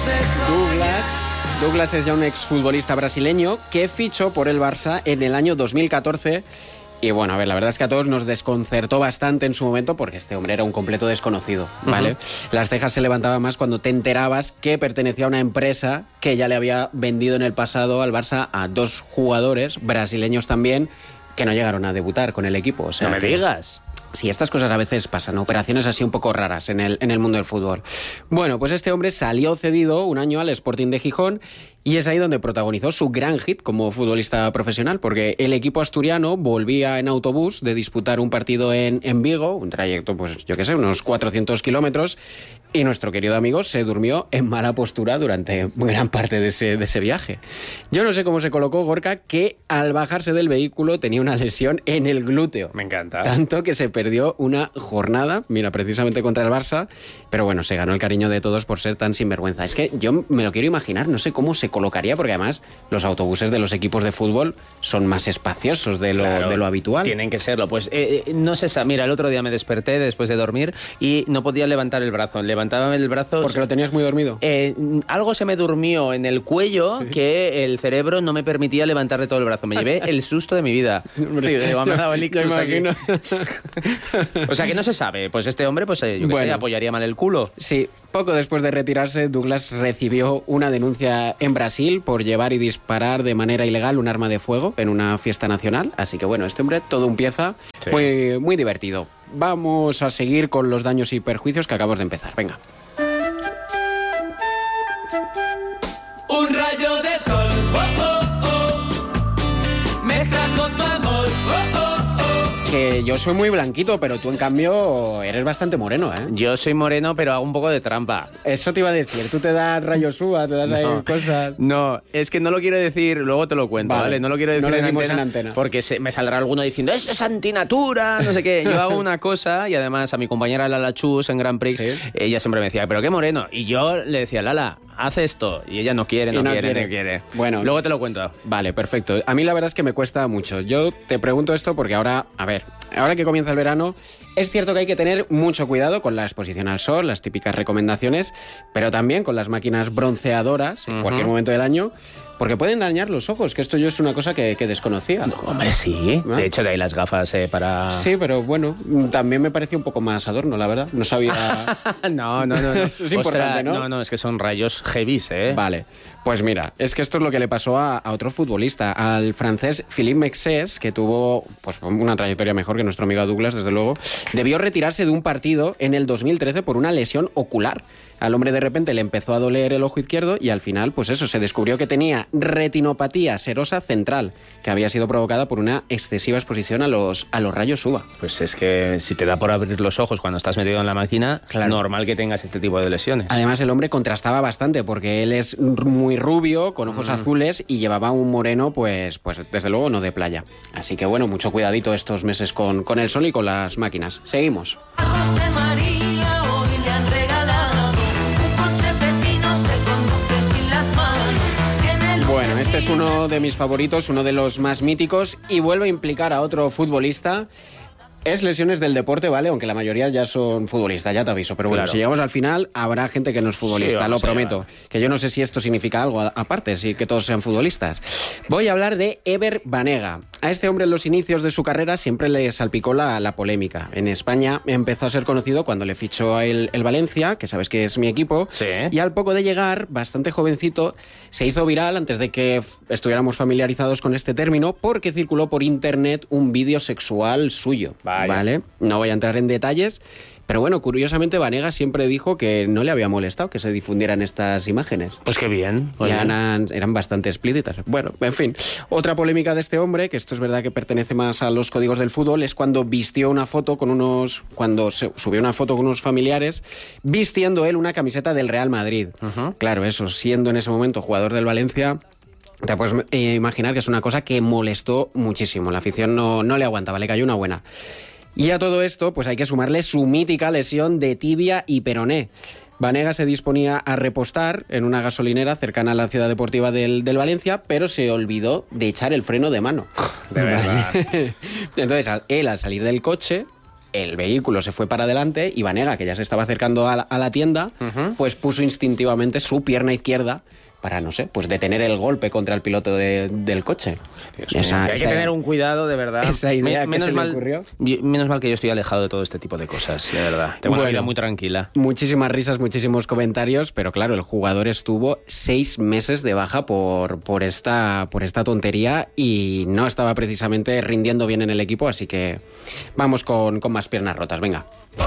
Douglas es ya un exfutbolista brasileño que fichó por el Barça en el año 2014. Y bueno, a ver, la verdad es que a todos nos desconcertó bastante en su momento porque este hombre era un completo desconocido, ¿vale? Las cejas se levantaban más cuando te enterabas que pertenecía a una empresa que ya le había vendido en el pasado al Barça a 2 jugadores brasileños también que no llegaron a debutar con el equipo. O sea, no me digas. Sí, estas cosas a veces pasan, operaciones así un poco raras en el mundo del fútbol. Bueno, pues este hombre salió cedido un año al Sporting de Gijón y es ahí donde protagonizó su gran hit como futbolista profesional, porque el equipo asturiano volvía en autobús de disputar un partido en Vigo, un trayecto, pues yo qué sé, unos 400 kilómetros, y nuestro querido amigo se durmió en mala postura durante gran parte de ese viaje. Yo no sé cómo se colocó Gorka, que al bajarse del vehículo tenía una lesión en el glúteo. Me encanta. Tanto que se perdió una jornada, mira, precisamente contra el Barça, pero bueno, se ganó el cariño de todos por ser tan sinvergüenza. Es que yo me lo quiero imaginar, no sé cómo se colocaría, porque además los autobuses de los equipos de fútbol son más espaciosos de lo habitual. Tienen que serlo. Pues no sé, mira, el otro día me desperté después de dormir y no podía levantar el brazo. Levantaba el brazo... ¿Porque lo tenías muy dormido? Algo se me durmió en el cuello, sí, que el cerebro no me permitía levantar de todo el brazo. Me llevé el susto de mi vida. Me ha dado el ictus aquí. O sea que no se sabe. Pues este hombre, pues yo qué sé, apoyaría mal el culo. Sí, poco después de retirarse, Douglas recibió una denuncia en Brasil por llevar y disparar de manera ilegal un arma de fuego en una fiesta nacional. Así que bueno, este hombre todo un pieza, sí, muy divertido. Vamos a seguir con los daños y perjuicios que acabamos de empezar. Venga. Un rayo de sol, me trajo tu amor, Que yo soy muy blanquito, pero tú en cambio eres bastante moreno, ¿eh? Yo soy moreno, pero hago un poco de trampa. Eso te iba a decir, tú te das rayos uva, te das ahí cosas... No, es que no lo quiero decir, luego te lo cuento, ¿vale? No lo quiero decir no lo decimos en antena. Porque me saldrá alguno diciendo, eso es antinatura, no sé qué. Yo hago una cosa, y además a mi compañera Lala Chus en Grand Prix, ¿sí?, ella siempre me decía, pero qué moreno. Y yo le decía, Lala, haz esto. Y ella no quiere. Bueno, luego te lo cuento. Vale, perfecto. A mí la verdad es que me cuesta mucho. Yo te pregunto esto porque ahora, a ver, ahora que comienza el verano, es cierto que hay que tener mucho cuidado con la exposición al sol, las típicas recomendaciones, pero también con las máquinas bronceadoras en cualquier momento del año, porque pueden dañar los ojos, que esto yo es una cosa que desconocía. No, hombre, sí. ¿No? De hecho, de ahí las gafas para... Sí, pero bueno, también me pareció un poco más adorno, la verdad. No sabía... No. Eso es importante, ¿no? No, es que son rayos heavies, ¿eh? Vale. Pues mira, es que esto es lo que le pasó a otro futbolista, al francés Philippe Mexes, que tuvo pues una trayectoria mejor que nuestro amigo Douglas, desde luego. Debió retirarse de un partido en el 2013 por una lesión ocular. Al hombre de repente le empezó a doler el ojo izquierdo y al final, pues eso, se descubrió que tenía retinopatía serosa central, que había sido provocada por una excesiva exposición a los rayos UVA. Pues es que si te da por abrir los ojos cuando estás metido en la máquina, claro, normal que tengas este tipo de lesiones. Además, el hombre contrastaba bastante porque él es muy rubio, con ojos azules y llevaba un moreno, pues desde luego no de playa. Así que bueno, mucho cuidadito estos meses con el sol y con las máquinas. Seguimos. José María, hoy le han regalado un coche pepino, se conduce sin las manos. Bueno, este es uno de mis favoritos, uno de los más míticos y vuelve a implicar a otro futbolista. Es lesiones del deporte, ¿vale? Aunque la mayoría ya son futbolistas, ya te aviso. Pero bueno, claro, si llegamos al final, habrá gente que no es futbolista, sí, lo prometo. Que yo no sé si esto significa algo aparte, si que todos sean futbolistas. Voy a hablar de Ever Banega. A este hombre en los inicios de su carrera siempre le salpicó la polémica. En España empezó a ser conocido cuando le fichó el Valencia, que sabes que es mi equipo, sí, y al poco de llegar, bastante jovencito, se hizo viral antes de que estuviéramos familiarizados con este término, porque circuló por internet un vídeo sexual suyo. ¿Vale? No voy a entrar en detalles, pero bueno, curiosamente Banega siempre dijo que no le había molestado que se difundieran estas imágenes. Pues qué bien. Ya eran bastante explícitas. Bueno, en fin. Otra polémica de este hombre, que esto es verdad que pertenece más a los códigos del fútbol, es cuando subió una foto con unos familiares vistiendo él una camiseta del Real Madrid. Claro, eso, siendo en ese momento jugador del Valencia... Te puedes imaginar que es una cosa que molestó muchísimo. La afición no le aguantaba, le cayó una buena. Y a todo esto, pues hay que sumarle su mítica lesión de tibia y peroné. Banega se disponía a repostar en una gasolinera cercana a la ciudad deportiva del Valencia, pero se olvidó de echar el freno de mano. De verdad. Entonces, él al salir del coche... el vehículo se fue para adelante y Vanega, que ya se estaba acercando a la tienda, pues puso instintivamente su pierna izquierda para, no sé, pues detener el golpe contra el piloto del coche. Hay que tener un cuidado, de verdad. Esa idea que se le ocurrió. Menos mal que yo estoy alejado de todo este tipo de cosas, de verdad. Tengo una vida muy tranquila. Muchísimas risas, muchísimos comentarios, pero claro, el jugador estuvo 6 meses de baja por esta tontería y no estaba precisamente rindiendo bien en el equipo, así que vamos con más piernas rotas, venga.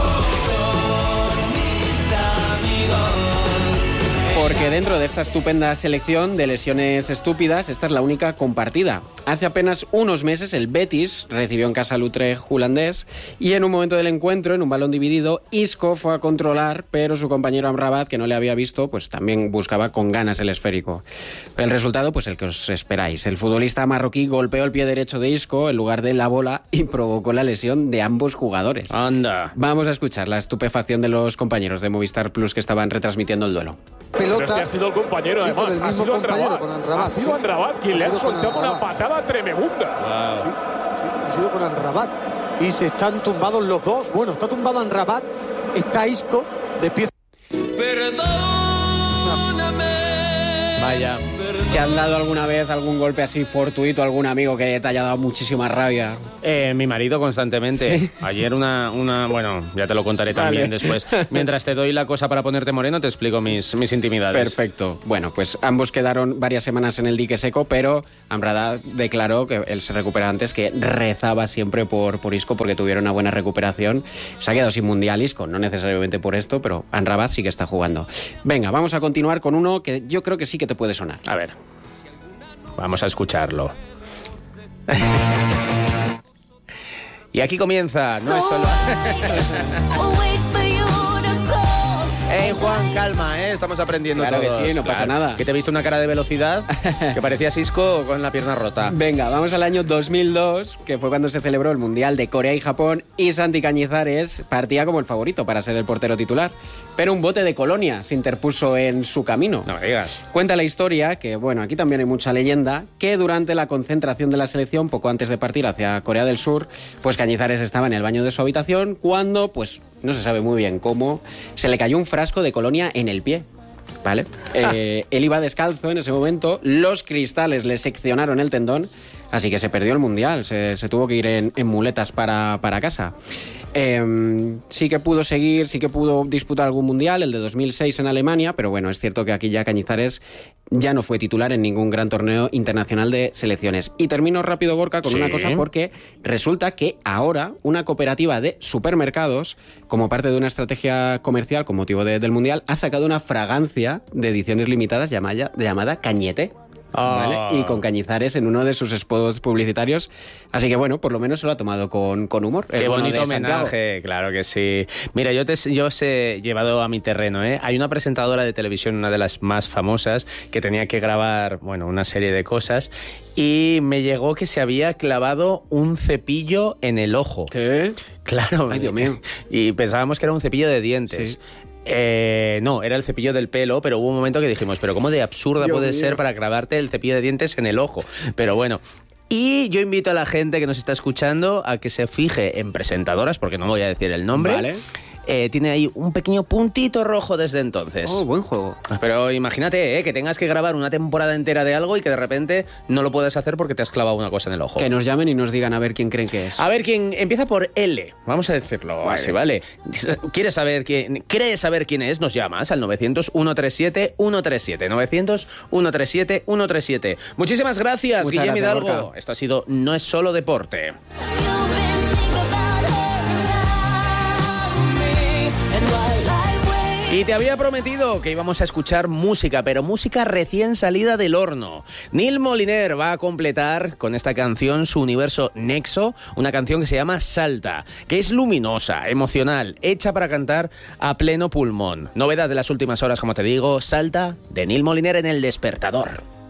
Porque dentro de esta estupenda selección de lesiones estúpidas, esta es la única compartida. Hace apenas unos meses el Betis recibió en casa al Utrecht holandés y en un momento del encuentro, en un balón dividido, Isco fue a controlar, pero su compañero Amrabat, que no le había visto, pues también buscaba con ganas el esférico. El resultado, pues el que os esperáis. El futbolista marroquí golpeó el pie derecho de Isco en lugar de la bola y provocó la lesión de ambos jugadores. Anda. Vamos a escuchar la estupefacción de los compañeros de Movistar Plus que estaban retransmitiendo el duelo. Pero es que ha sido el compañero, además. Ha sido Amrabat. Ha sido Amrabat quien le ha soltado una patada tremenda. Sí, ha sido con Amrabat. Y se están tumbados los dos. Bueno, está tumbado Amrabat, está Isco de pie. Vaya. ¿Te han dado alguna vez algún golpe así fortuito, algún amigo que te haya dado muchísima rabia? Mi marido constantemente. ¿Sí? Ayer bueno, ya te lo contaré también después. Mientras te doy la cosa para ponerte moreno, te explico mis intimidades. Perfecto. Bueno, pues ambos quedaron varias semanas en el dique seco, pero Amrabat declaró que él se recupera antes, que rezaba siempre por Isco porque tuvieron una buena recuperación. Se ha quedado sin mundial Isco, no necesariamente por esto, pero Amrabat sí que está jugando. Venga, vamos a continuar con uno que yo creo que sí que te puede sonar. A ver. Vamos a escucharlo. Y aquí comienza, no es solo... Juan, calma, estamos aprendiendo claro todos. que sí, no pasa nada. Que te he visto una cara de velocidad que parecía Isco con la pierna rota. Venga, vamos al año 2002, que fue cuando se celebró el Mundial de Corea y Japón, y Santi Cañizares partía como el favorito para ser el portero titular. Pero un bote de Colonia se interpuso en su camino. No me digas. Cuenta la historia, que bueno, aquí también hay mucha leyenda, que durante la concentración de la selección, poco antes de partir hacia Corea del Sur, pues Cañizares estaba en el baño de su habitación cuando, pues no se sabe muy bien cómo, se le cayó un frasco de Colonia en el pie. ¿Vale? Él iba descalzo en ese momento, los cristales le seccionaron el tendón, así que se perdió el Mundial, se tuvo que ir en muletas para casa. Sí que pudo seguir, sí que pudo disputar algún mundial, el de 2006 en Alemania, pero bueno, es cierto que aquí ya Cañizares ya no fue titular en ningún gran torneo internacional de selecciones. Y termino rápido, Gorka, con una cosa, porque resulta que ahora una cooperativa de supermercados, como parte de una estrategia comercial con motivo del mundial, ha sacado una fragancia de ediciones limitadas llamada Cañete. ¿Vale? Y con Cañizares en uno de sus spots publicitarios. Así que bueno, por lo menos se lo ha tomado con humor. Qué bonito homenaje, claro que sí. Mira, yo os he llevado a mi terreno, ¿eh? Hay una presentadora de televisión, una de las más famosas, que tenía que grabar, bueno, una serie de cosas, y me llegó que se había clavado un cepillo en el ojo. ¿Qué? Claro. Ay, Dios mío. Y pensábamos que era un cepillo de dientes. Sí. No, era el cepillo del pelo, pero hubo un momento que dijimos, pero ¿cómo de absurda puede ser para clavarte el cepillo de dientes en el ojo? Pero bueno. Y yo invito a la gente que nos está escuchando a que se fije en presentadoras, porque no voy a decir el nombre. Vale. Tiene ahí un pequeño puntito rojo desde entonces. Oh, buen juego. Pero imagínate, que tengas que grabar una temporada entera de algo y que de repente no lo puedes hacer porque te has clavado una cosa en el ojo. Que nos llamen y nos digan a ver quién creen que es. A ver quién empieza por L. Vamos a decirlo así, ¿vale? ¿Crees saber quién es? Nos llamas al 900-137-137. 900-137-137. Muchísimas gracias, Guillem Hidalgo. Gorka. Esto ha sido No es solo deporte. Y te había prometido que íbamos a escuchar música, pero música recién salida del horno. Neil Moliner va a completar con esta canción su universo Nexo, una canción que se llama Salta, que es luminosa, emocional, hecha para cantar a pleno pulmón. Novedad de las últimas horas, como te digo, Salta, de Neil Moliner en El Despertador.